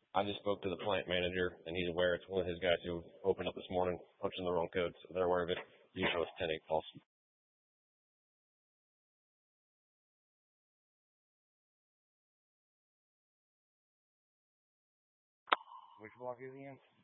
I just spoke to the plant manager, and he's aware it's one of his guys who opened up this morning, punching the wrong code, so they're aware of it. You know it's 10-8 false. Which block is he in?